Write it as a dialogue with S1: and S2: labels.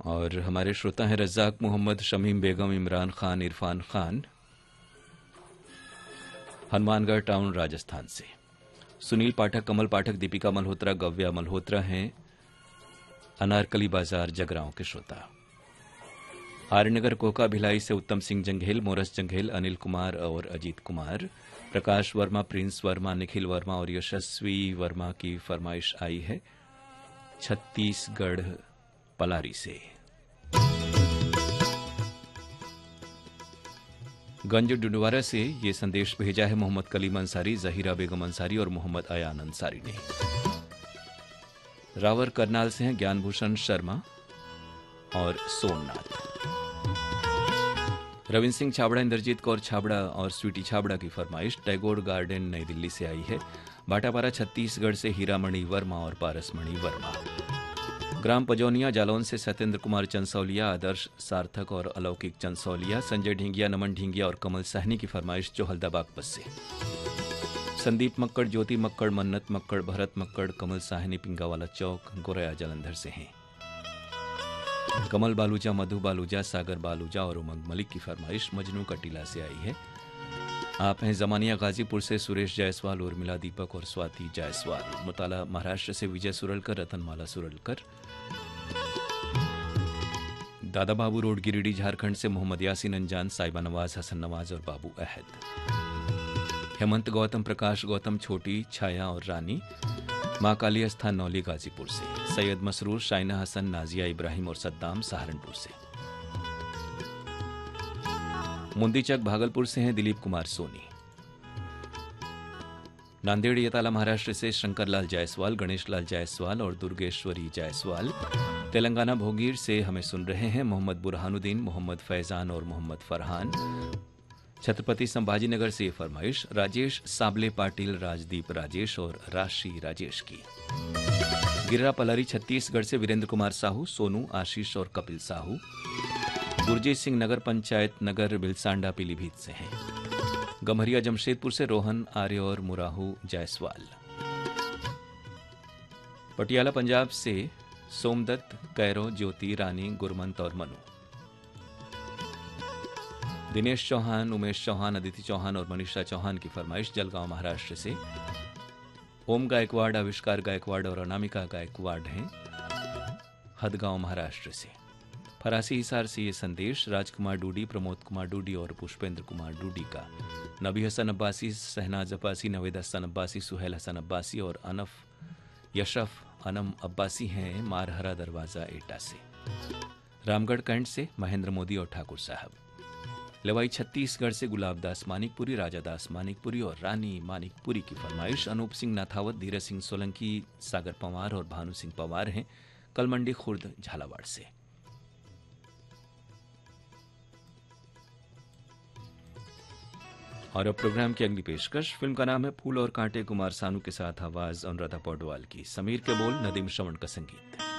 S1: और हमारे श्रोता हैं रज्जाक मोहम्मद, शमीम बेगम, इमरान खान, इरफान खान, हनुमानगढ़ टाउन राजस्थान से। सुनील पाठक, कमल पाठक, दीपिका मल्होत्रा, गव्या मल्होत्रा हैं अनारकली बाजार जगरांव के श्रोता। आर्यनगर कोका भिलाई से उत्तम सिंह जंघेल, मोरस जंघेल, अनिल कुमार और अजीत कुमार, प्रकाश वर्मा, प्रिंस वर्मा, निखिल वर्मा और यशस्वी वर्मा की फरमाइश आई है छत्तीसगढ़ पलारी से। गंज डुंडवारा से ये संदेश भेजा है मोहम्मद कलीम अंसारी, जहीरा बेगम अंसारी और मोहम्मद अयान अंसारी ने। रावर करनाल से हैं ज्ञानभूषण शर्मा और सोमनाथ। रविंद्र सिंह छाबड़ा, इंद्रजीत कौर छाबड़ा और स्वीटी छाबड़ा की फरमाइश टैगोर गार्डन नई दिल्ली से आई है। भाटापारा छत्तीसगढ़ से हीरामणि वर्मा और पारसमणि वर्मा। ग्राम पजौनिया जालौन से सत्येंद्र कुमार चंसौलिया, आदर्श सार्थक और अलौकिक चंसौलिया, संजय ढींगिया, नमन ढींगिया और कमल सहनी की फरमाइश चोहलदा बागपत से। संदीप मक्कड़, ज्योति मक्कड़, मन्नत मक्कड़, भरत मक्कड़, कमल साहनी, पिंगावाला चौक, गोरया जलंधर से हैं। कमल बालूजा, मधु बालूजा, सागर बालूजा और उमंग मलिक की फरमाइश मजनू कटीला से आई है। आप हैं जमानिया गाजीपुर से सुरेश जायसवाल, उर्मिला दीपक और स्वाति जायसवाल। मुताला महाराष्ट्र से विजय सुरलकर, रतनमाला सुरलकर। दादा बाबू रोड गिरिडीह झारखंड से मोहम्मद यासीन अंजान, साइबा नवाज, हसन नवाज और बाबू अहद। हेमंत गौतम, प्रकाश गौतम, छोटी छाया और रानी, मां काली स्थान नौली गाजीपुर से। सैयद मसरूर, शाइना हसन, नाजिया इब्राहिम और सद्दाम सहारनपुर से। मुंदीचक भागलपुर से हैं दिलीप कुमार सोनी। नांदेड़ येताला महाराष्ट्र से शंकरलाल जायसवाल, गणेशलाल जायसवाल और दुर्गेश्वरी जायसवाल। तेलंगाना भोगीर से हमें सुन रहे हैं मोहम्मद बुरहानुद्दीन, मोहम्मद फैजान और मोहम्मद फरहान। छत्रपति संभाजीनगर से ये फरमाइश राजेश साबले पाटिल, राजदीप राजेश और राशि राजेश की। गिर्रा पलारी छत्तीसगढ़ से वीरेंद्र कुमार साहू, सोनू, आशीष और कपिल साहू। गुरजीत सिंह नगर पंचायत नगर बिलसांडा पीलीभीत से हैं। गम्हरिया जमशेदपुर से रोहन आर्य और मुराहू जायसवाल। पटियाला पंजाब से सोमदत्त, कैरो, ज्योति, रानी, गुरमंत और मनु। दिनेश चौहान, उमेश चौहान, अदिति चौहान और मनीषा चौहान की फरमाइश जलगांव महाराष्ट्र से। ओम गायकवाड़, आविष्कार गायकवाड़ और अनामिका गायकवाड़ हैं हदगांव महाराष्ट्र से। फरासी हिसार से ये संदेश राजकुमार डूडी, प्रमोद कुमार डूडी और पुष्पेंद्र कुमार डूडी का। नबी हसन अब्बासी, सहनाज अब्बासी, नवेद हसन अब्बासी, सुहेल हसन अब्बासी और यशफ अनम अब्बासी हैं मारहरा दरवाजा एटा से। रामगढ़ कैंट से महेंद्र मोदी और ठाकुर साहब। लेवाई छत्तीसगढ़ से गुलाबदास मानिकपुरी, राजादास मानिकपुरी और रानी मानिकपुरी की फरमाइश अनूप सिंह नाथावत, धीरज सिंह सोलंकी, सागर पवार और भानु सिंह पवार हैं कलमंडी खुर्द झालावाड़ से। और अब प्रोग्राम की अगली पेशकश। फिल्म का नाम है फूल और कांटे, कुमार सानू के साथ आवाज अनुराधा पौडवाल की। समीर के बोल, नदीम श्रवण का संगीत।